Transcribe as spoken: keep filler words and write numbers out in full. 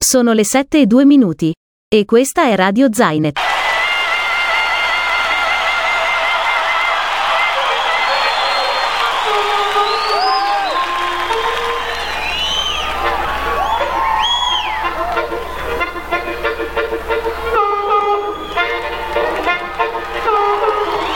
Sono le sette e due minuti. E questa è Radio Zainet.